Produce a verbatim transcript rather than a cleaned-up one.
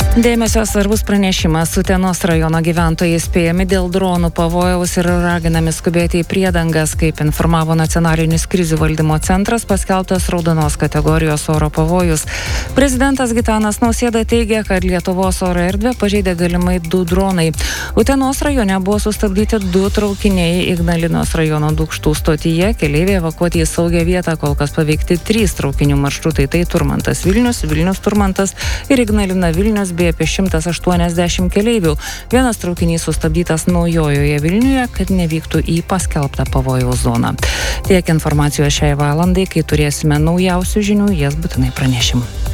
Dėmesio svarbus pranešimas. Utenos rajono gyventojai įspėjami dėl dronų pavojaus ir raginami skubėti į priedangas. Kaip informavo Nacionalinis krizių valdymo centras, paskelbtas raudonos kategorijos oro pavojus. Prezidentas Gitanas Nausėda teigia, kad Lietuvos oro erdvę pažeidė galimai du dronai. Utenos rajone buvo sustabdyti du traukiniai Ignalinos rajono Dūkštų stotyje. Keleiviai evakuoti į saugią vietą, kol kas paveikti trys traukinių maršrutai. Tai Turmantas Vilnius, Vilnius Turmantas ir Ignalina Vilnius bei apie šimtas aštuoniasdešimt keleivių. Vienas traukinys sustabdytas Naujojoje Vilniuje, kad nevyktų į paskelbtą pavojaus zoną. Tiek informacijos šiai valandai, kai turėsime naujausių žinių, jas būtinai pranešim.